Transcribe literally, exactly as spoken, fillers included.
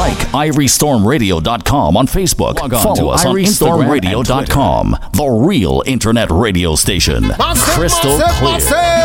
Like ivory storm radio dot com on Facebook. Log on Follow to us on ivory storm radio dot com, the real internet radio station. Crystal clear.